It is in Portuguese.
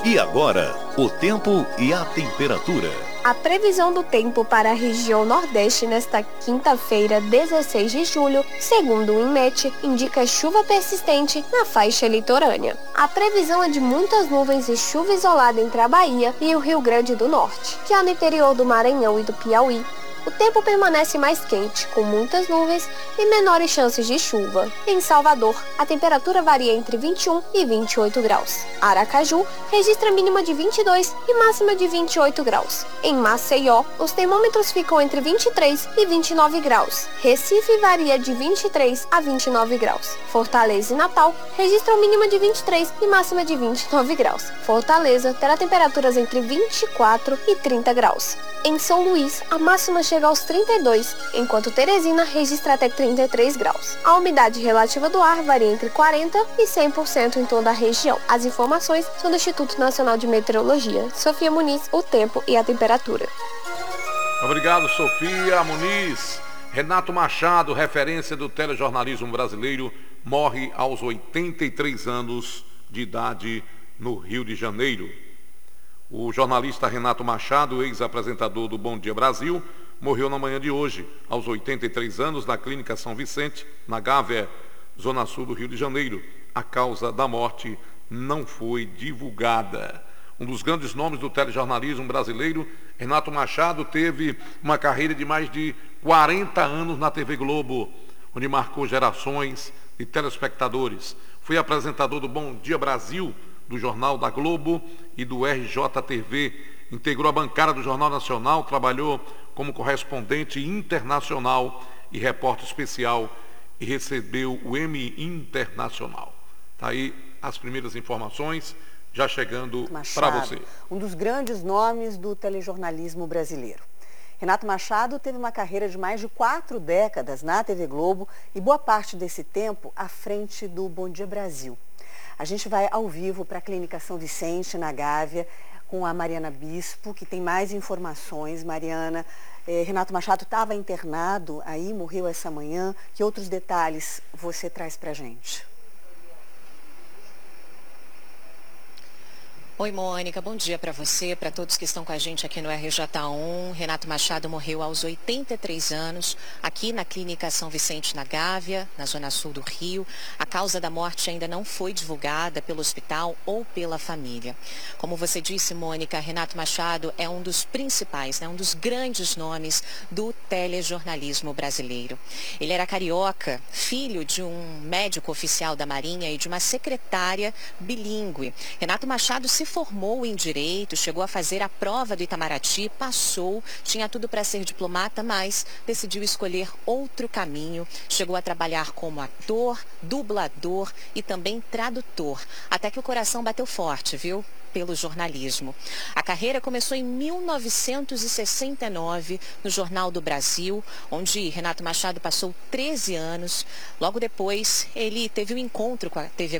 E agora, o tempo e a temperatura. A previsão do tempo para a região Nordeste nesta quinta-feira, 16 de julho, segundo o INMET, indica chuva persistente na faixa litorânea. A previsão é de muitas nuvens e chuva isolada entre a Bahia e o Rio Grande do Norte. Já no interior do Maranhão e do Piauí, o tempo permanece mais quente, com muitas nuvens e menores chances de chuva. Em Salvador, a temperatura varia entre 21 e 28 graus. Aracaju registra mínima de 22 e máxima de 28 graus. Em Maceió, os termômetros ficam entre 23 e 29 graus. Recife varia de 23 a 29 graus. Fortaleza e Natal registram mínima de 23 e máxima de 29 graus. Fortaleza terá temperaturas entre 24 e 30 graus. Em São Luís, a máxima chega aos 32, enquanto Teresina registra até 33 graus. A umidade relativa do ar varia entre 40% e 100% em toda a região. As informações são do Instituto Nacional de Meteorologia. Sofia Muniz, o tempo e a temperatura. Obrigado, Sofia Muniz. Renato Machado, referência do telejornalismo brasileiro, morre aos 83 anos de idade no Rio de Janeiro. O jornalista Renato Machado, ex-apresentador do Bom Dia Brasil, morreu na manhã de hoje, aos 83 anos, na Clínica São Vicente, na Gávea, zona sul do Rio de Janeiro. A causa da morte não foi divulgada. Um dos grandes nomes do telejornalismo brasileiro, Renato Machado, teve uma carreira de mais de 40 anos na TV Globo, onde marcou gerações de telespectadores. Foi apresentador do Bom Dia Brasil, do Jornal da Globo e do RJTV. Integrou a bancada do Jornal Nacional, trabalhou como correspondente internacional e repórter especial e recebeu o Emmy Internacional. Está aí as primeiras informações, já chegando para você. Um dos grandes nomes do telejornalismo brasileiro. Renato Machado teve uma carreira de mais de 4 décadas na TV Globo e boa parte desse tempo à frente do Bom Dia Brasil. A gente vai ao vivo para a Clínica São Vicente, na Gávea, com a Mariana Bispo, que tem mais informações. Mariana, Renato Machado estava internado aí, morreu essa manhã. Que outros detalhes você traz para a gente? Oi, Mônica, bom dia para você, para todos que estão com a gente aqui no RJ1. Renato Machado morreu aos 83 anos, aqui na Clínica São Vicente, na Gávea, na zona sul do Rio. A causa da morte ainda não foi divulgada pelo hospital ou pela família. Como você disse, Mônica, Renato Machado é um dos principais, um dos grandes nomes do telejornalismo brasileiro. Ele era carioca, filho de um médico oficial da Marinha e de uma secretária bilíngue. Renato Machado se formou em Direito, chegou a fazer a prova do Itamaraty, passou, tinha tudo para ser diplomata, mas decidiu escolher outro caminho. Chegou a trabalhar como ator, dublador e também tradutor, até que o coração bateu forte, viu? Pelo jornalismo. A carreira começou em 1969 no Jornal do Brasil, onde Renato Machado passou 13 anos. Logo depois, ele teve um encontro com a TV